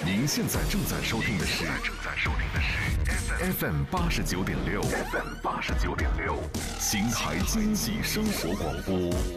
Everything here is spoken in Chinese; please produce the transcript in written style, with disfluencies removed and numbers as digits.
您现在正在收听的是 FM 89.6， FM 89.6，秦海经济生活广播。